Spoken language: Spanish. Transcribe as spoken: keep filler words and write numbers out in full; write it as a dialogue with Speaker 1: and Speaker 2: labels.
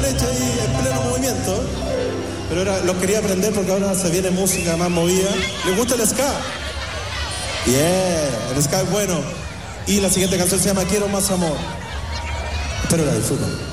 Speaker 1: leche ahí en pleno movimiento. Pero ahora los quería aprender porque ahora se viene música más movida. ¿Les gusta el ska? Yeah, el ska es bueno. Y la siguiente canción se llama Quiero Más Amor. Espero la disfruten.